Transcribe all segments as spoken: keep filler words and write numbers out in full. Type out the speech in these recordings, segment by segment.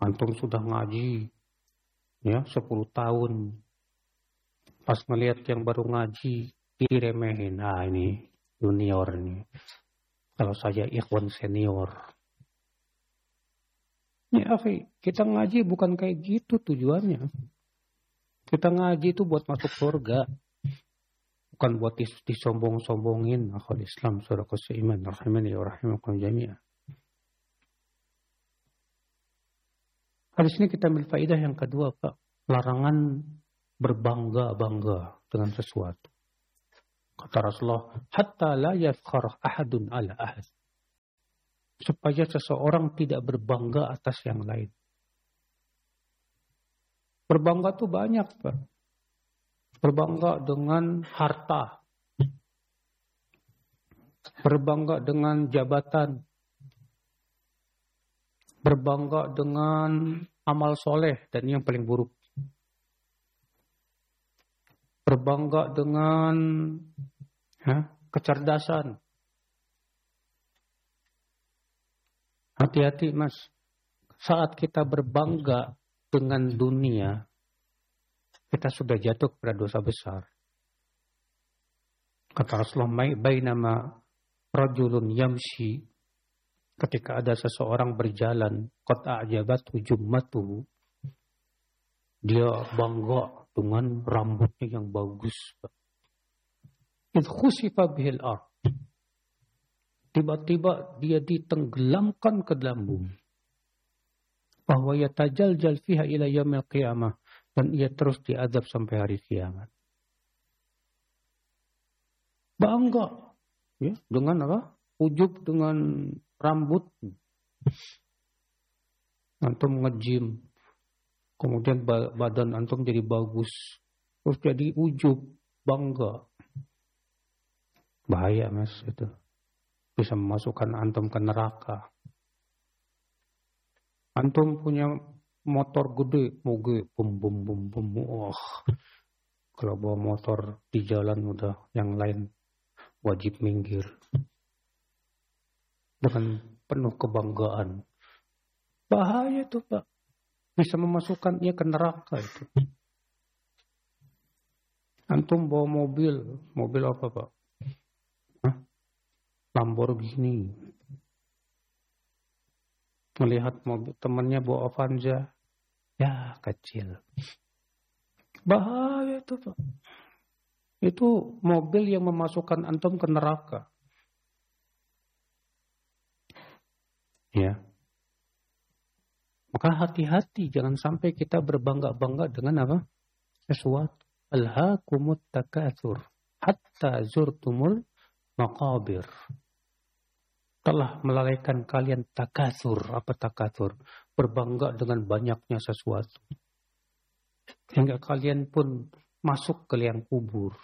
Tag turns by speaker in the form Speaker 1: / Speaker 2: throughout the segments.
Speaker 1: Antum sudah ngaji ya sepuluh tahun. Pas ngelihat yang baru ngaji diremehin. Ah ini junior nih. Kalau saya ikhwan senior. Ya akhi, kita ngaji bukan kayak gitu tujuannya. Kita ngaji itu buat masuk surga. Bukan buat dis- disombong-sombongin. Akhul Islam, surah seiman, rahimani wa rahimakum jami'ah. Hadis ini kita ambil faidah yang kedua, Pak. Larangan berbangga-bangga dengan sesuatu. Kata Rasulullah, hatta la yafkhar ahadun ala ahad. Supaya seseorang tidak berbangga atas yang lain. Berbangga itu banyak, Pak. Berbangga dengan harta. Berbangga dengan jabatan. Berbangga dengan amal soleh dan yang paling buruk. Berbangga dengan ya, kecerdasan. Hati-hati mas. Saat kita berbangga dengan dunia, kita sudah jatuh pada dosa besar. Kata Rasulullah, bainama rajulun yamshi, ketika ada seseorang berjalan, qad a'jabathu jummatuhu, dia bangga dengan rambutnya yang bagus. Idh khusifa bihil ard, tiba-tiba dia ditenggelamkan ke dalam bumi. Bahwa yatajaljal fiha ila yaumil qiyamah, dan ia terus diazab sampai hari kiamat. Bangga ya, dengan apa? Ujub dengan rambut. Antum nge-gym, kemudian badan antum jadi bagus, terus jadi ujub, bangga. Bahaya mas itu. Bisa memasukkan antum ke neraka. Antum punya motor gede, moge, bum bum bum bum. Wah, kalau bawa motor di jalan udah yang lain wajib minggir. Dengan penuh kebanggaan. Bahaya itu Pak. Bisa memasukkan ia ke neraka itu. Antum bawa mobil. Mobil apa Pak? Hah? Lamborghini. Melihat mobil temannya bawa Avanza. Ya kecil. Bahaya itu Pak. Itu mobil yang memasukkan antum ke neraka. Ya. Maka hati-hati jangan sampai kita berbangga-bangga dengan apa? Sesuatu. Alhaakumut takatsur hatta zurtumul maqabir. Telah melalaikan kalian takatsur. Apa takatsur? Berbangga dengan banyaknya sesuatu. Hingga kalian pun masuk ke liang kubur.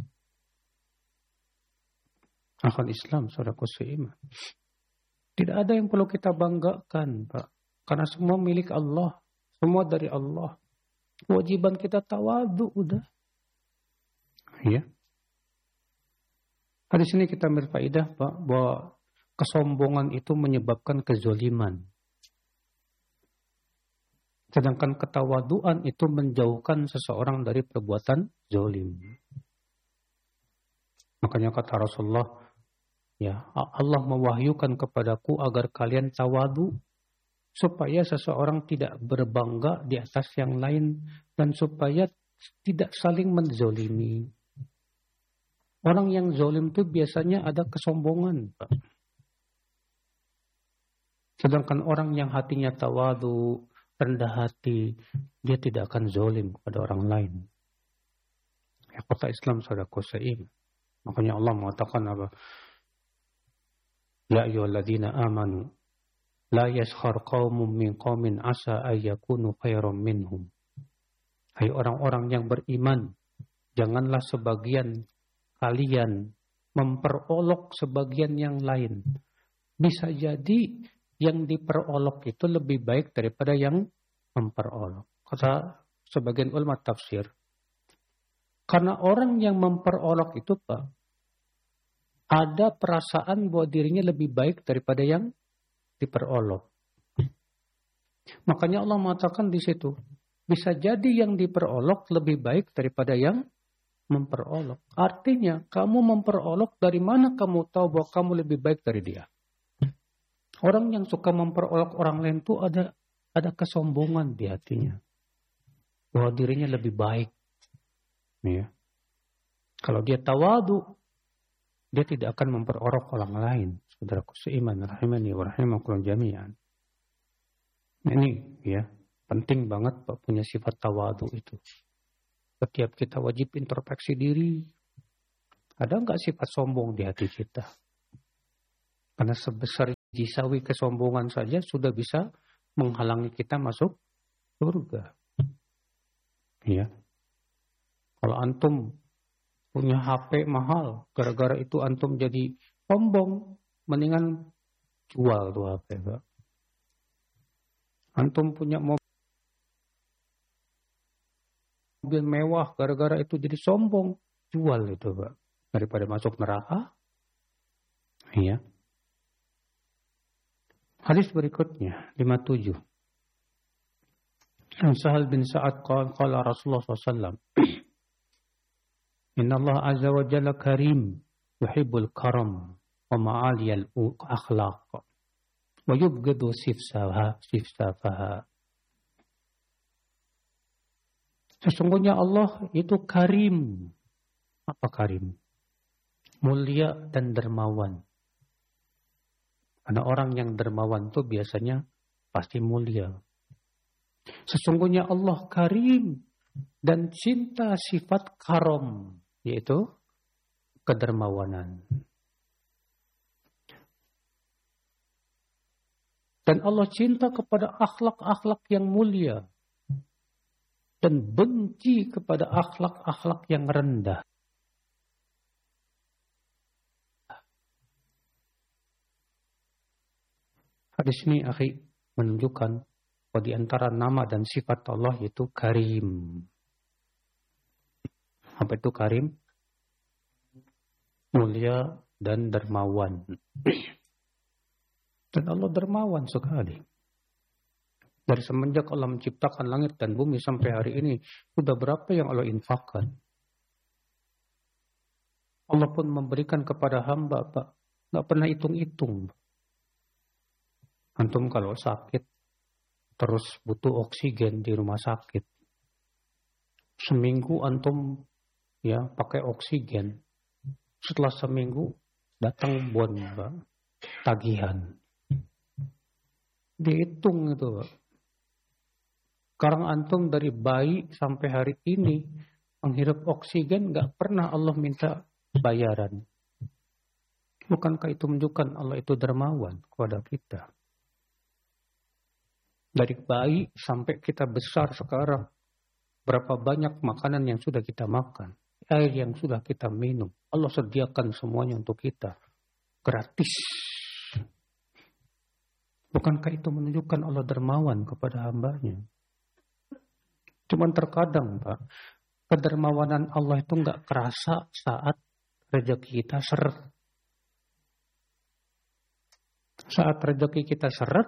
Speaker 1: Akhul Islam, saudaraku seiman. Tidak ada yang perlu kita banggakan, Pak. Karena semua milik Allah. Semua dari Allah. Kewajiban kita tawadhu, udah. Ya. Hadis ini kita ambil faedah, Pak, bahwa kesombongan itu menyebabkan kezaliman. Sedangkan ketawaduan itu menjauhkan seseorang dari perbuatan zalim. Makanya kata Rasulullah, ya, Allah mewahyukan kepadaku agar kalian tawadu supaya seseorang tidak berbangga di atas yang lain dan supaya tidak saling menzolimi. Orang yang zolim itu biasanya ada kesombongan, Pak. Sedangkan orang yang hatinya tawadu, rendah hati, dia tidak akan zolim kepada orang lain. Ya, kata Islam saudaraku seiman. Makanya Allah mengatakan apa? Ya ayyuhalladzina amanu la yaskhar qaumun min qaumin asa ay yakunu khairam minhum. Hai orang-orang yang beriman, janganlah sebagian kalian memperolok sebagian yang lain. Bisa jadi yang diperolok itu lebih baik daripada yang memperolok. Kata sebagian ulama tafsir, karena orang yang memperolok itu Pak, ada perasaan bahwa dirinya lebih baik daripada yang diperolok. Makanya Allah mengatakan di situ, bisa jadi yang diperolok lebih baik daripada yang memperolok. Artinya, kamu memperolok, dari mana kamu tahu bahwa kamu lebih baik dari dia? Orang yang suka memperolok orang lain itu ada ada kesombongan di hatinya, bahwa dirinya lebih baik. Ya. Kalau dia tawadu, dia tidak akan memperolok orang lain. Saudaraku seiman, rahimani wa rahimakumullah jami'an. Ini ya, penting banget Pak punya sifat tawadu itu. Setiap kita wajib introspeksi diri. Ada nggak sifat sombong di hati kita? Karena sebesar jisawi kesombongan saja sudah bisa menghalangi kita masuk surga. Ya. Kalau antum punya H P mahal, gara-gara itu antum jadi sombong, mendingan jual tuh H P, Pak. Antum punya mobil mobil mewah, gara-gara itu jadi sombong, jual itu, Pak. Daripada masuk neraka. Iya. Hadis berikutnya, lima puluh tujuh. Sahal bin Sa'ad qala Rasulullah sallallahu alaihi wasallam, Inna Allah azza wa jalla karim, yuhibbul karam, wa ma'aliyal akhlaq, wa yubghidu sifsaha, sifsafaha. Sesungguhnya Allah itu karim. Apa karim? Mulia dan dermawan. Karena orang yang dermawan itu biasanya pasti mulia. Sesungguhnya Allah karim dan cinta sifat karom, yaitu kedermawanan. Dan Allah cinta kepada akhlak-akhlak yang mulia. Dan benci kepada akhlak-akhlak yang rendah. Hadis ini akhi menunjukkan bahwa di antara nama dan sifat Allah itu karim. Apa itu karim? Mulia dan dermawan. Dan Allah dermawan sekali. Dari semenjak Allah menciptakan langit dan bumi sampai hari ini, sudah berapa yang Allah infakkan? Allah pun memberikan kepada hamba, Pak. Nggak pernah hitung-hitung. Antum kalau sakit, terus butuh oksigen di rumah sakit. Seminggu antum ya pakai oksigen. Setelah seminggu datang bon, Pak. Tagihan. Dihitung itu, Pak. Sekarang antum dari bayi sampai hari ini menghirup oksigen nggak pernah Allah minta bayaran. Bukankah itu menunjukkan Allah itu dermawan kepada kita? Dari bayi sampai kita besar sekarang, berapa banyak makanan yang sudah kita makan, air yang sudah kita minum, Allah sediakan semuanya untuk kita gratis. Bukankah itu menunjukkan Allah dermawan kepada hambanya? Cuman terkadang, Pak, kedermawanan Allah itu nggak kerasa saat rezeki kita seret. Saat rezeki kita seret,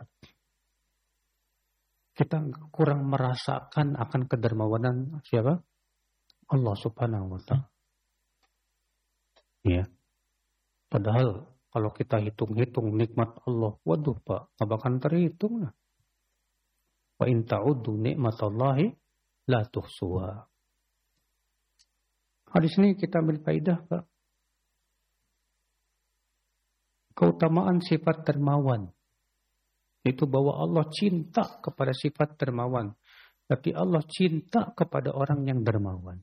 Speaker 1: kita kurang merasakan akan kedermawanan siapa? Allah Subhanahu wa Ta'ala. Ya. Padahal kalau kita hitung-hitung nikmat Allah, waduh Pak, nggak bakal terhitung lah. Wa in ta'uddu nikmatallahi la tuhsuha. Hadis ini kita ambil faidah, Pak. Keutamaan sifat dermawan. Itu bahwa Allah cinta kepada sifat dermawan. Tapi Allah cinta kepada orang yang dermawan.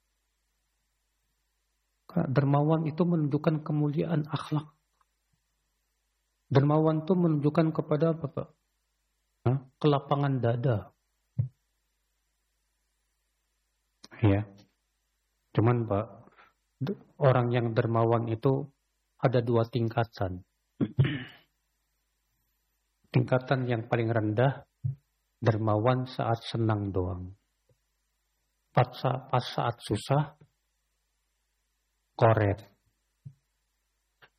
Speaker 1: Karena dermawan itu menunjukkan kemuliaan akhlak. Dermawan itu menunjukkan kepada apa, Pak? Hah? Kelapangan dada. Ya. Cuman Pak, orang yang dermawan itu ada dua tingkatan. Tingkatan yang paling rendah, dermawan saat senang doang. Pas, pas saat susah, koret.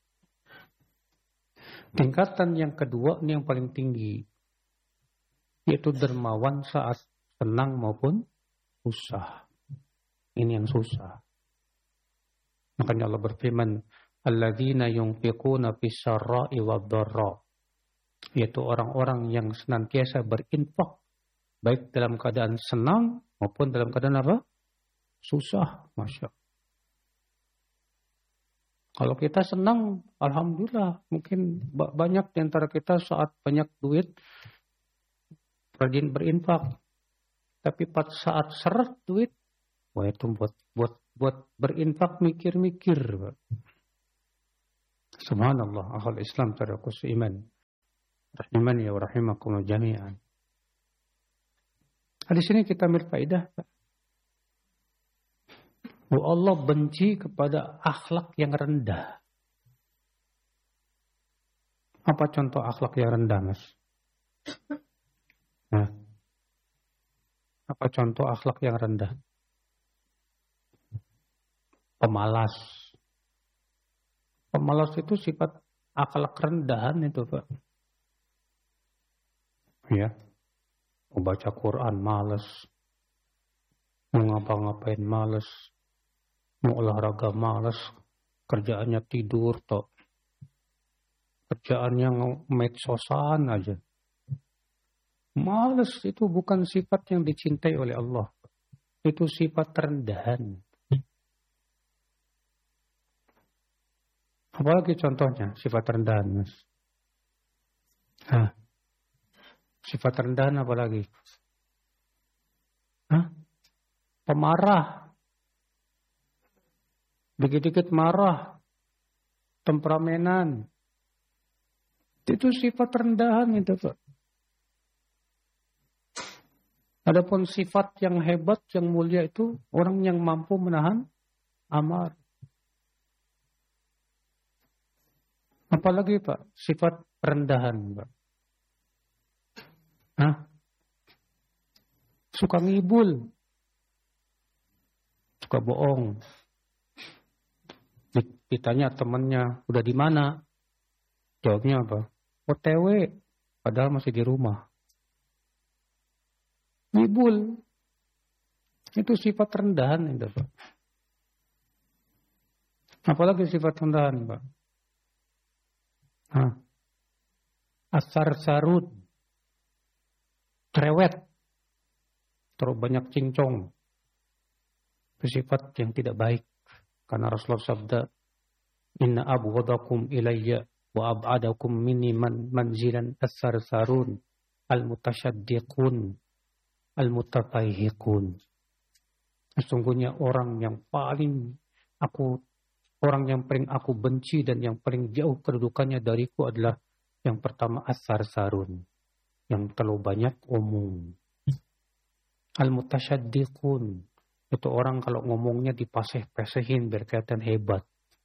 Speaker 1: Tingkatan yang kedua ini yang paling tinggi, Yaitu dermawan saat senang maupun susah. Ini yang susah. Makanya Allah berfirman, alladzina yunfiquna fis-sarra'i wad-dharra, yaitu orang-orang yang senantiasa berinfak baik dalam keadaan senang maupun dalam keadaan apa? Susah, Masya Allah. Kalau kita senang, alhamdulillah, mungkin banyak di antara kita saat banyak duit rajin berinfak. Tapi pada saat seret duit, wah itu buat buat buat berinfak mikir-mikir. Subhanallah, akhul Islam tarakus iman. Rahimani wa rahimakumullah jami'an. Di sini kita ambil faedah. Allah benci kepada akhlak yang rendah. Apa contoh akhlak yang rendah, Mas? Nah, apa contoh akhlak yang rendah? Pemalas. Pemalas itu sifat akhlak rendahan itu, Pak. Ya. Mau baca Quran malas. Mau ngapa-ngapain malas. Mau olahraga malas. Kerjaannya tidur toh. Kerjaannya medsosan aja. Malas itu bukan sifat yang dicintai oleh Allah. Itu sifat rendahan. Apalagi contohnya sifat rendahan, Mas? Hah? Sifat rendahan apalagi? Hah? Pemarah. Dikit-dikit marah. Temperamenan. Itu sifat rendahan itu, Pak. Adapun sifat yang hebat, yang mulia itu orang yang mampu menahan amarah. Apalagi, Pak, sifat rendahan, Pak. Hah? Suka ngibul. Suka bohong. Ditanya temannya, udah di mana? Jawabnya apa? O T W. Padahal masih di rumah. Ngibul. Itu sifat rendahan itu, Pak. Apalagi sifat rendahan, Pak? Hah? Asar-sarut. Cerewet. Terlalu banyak cincong. Itu sifat yang tidak baik. Karena Rasulullah sabda, inna abghadakum ilayya wa ab'adakum minni man manzilan as-sarsarun al-mutasyaddiqun al-mutafaihiqun. Sesungguhnya orang yang paling aku orang yang paling aku benci dan yang paling jauh kedudukannya dariku adalah yang pertama as-sarsarun, yang terlalu banyak omong. Al-mutasyaddiqun, itu orang kalau ngomongnya dipaseh-pasehin biar kelihatan hebat.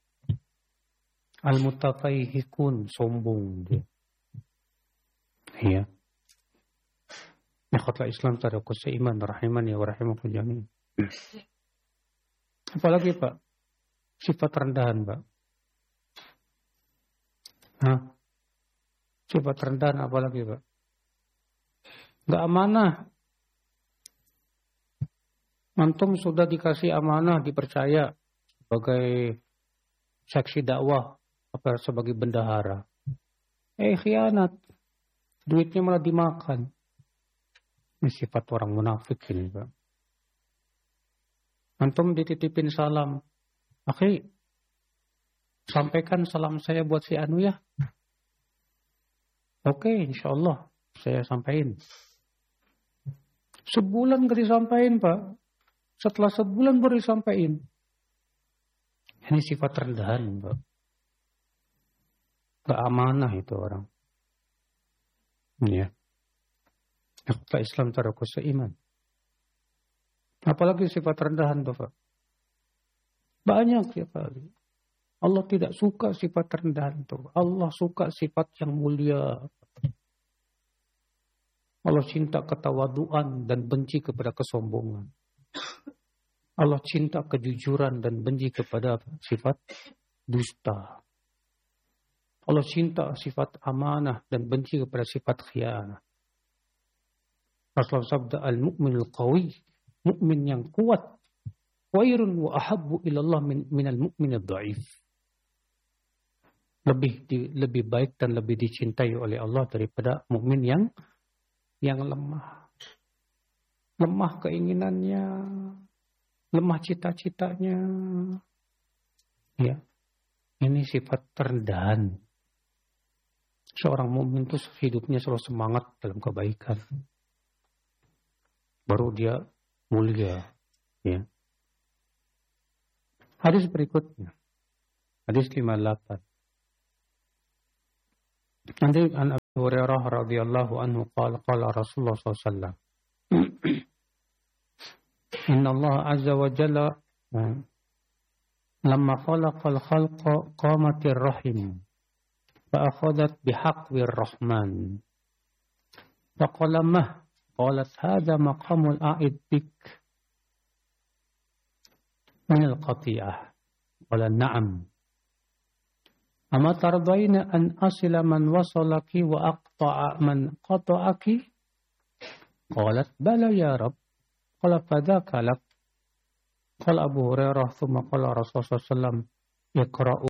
Speaker 1: Al-mutafaihikun, sombong dia. Iya. Ikhwatul Islam tarakus seiman rahimani wa rahimakum jami'an. Apalagi, Pak? Sifat rendahan, Pak. Hah? Sifat rendahan apalagi, Pak? Enggak amanah. Antum sudah dikasih amanah, dipercaya sebagai saksi dakwah apa sebagai bendahara. Eh khianat. Duitnya malah dimakan. Ini sifat orang munafik ini, Pak. Antum dititipin salam. Akhi, sampaikan salam saya buat si Anu ya. Oke, insyaallah saya sampaikan. Sebulan gak disampaikan, Pak. Setelah sebulan baru disampaikan. Ini sifat rendahan, Pak. Gak amanah itu orang. Ya. Akta Islam tarakus seiman. Apalagi sifat rendahan, Pak. Banyak sekali. Allah tidak suka sifat rendahan itu. Allah suka sifat yang mulia. Allah cinta ketawaduan dan benci kepada kesombongan. Allah cinta kejujuran dan benci kepada sifat dusta. Allah cinta sifat amanah dan benci kepada sifat khianat. Rasulullah sabda, al-mu'minul qawi, mukmin yang kuat, khairun wa ahabbu ilallah min minal mu'minid dhaif. Lebih di, lebih baik dan lebih dicintai oleh Allah daripada mukmin yang yang lemah. Lemah keinginannya, lemah cita-citanya. Ya. Ini sifat terendahan. Seorang mukmin itu hidupnya selalu semangat dalam kebaikan. Baru dia mulia. Ya. Hadis berikutnya. Hadis lima puluh delapan. Nanti an Abu Hurairah radhiyallahu anhu qala qala Rasulullah sallallahu alaihi wasallam. Inna Allah azza wa jalla lamma khalaqal khalqa qamatir rahim fa akhadhat bihaqqir rahman. Faqala mah qalat hadha maqamul a'id bik min al-qati'ah. Qala na'am. Ama tardaina an asila man wasalaki wa aqta'a man qata'aki? Qalat bala ya Rabb. Qala fadhaka lak. Qala Abu Hurairah thumma qala Rasulullah sallallahu alaihi wasallam iqra'u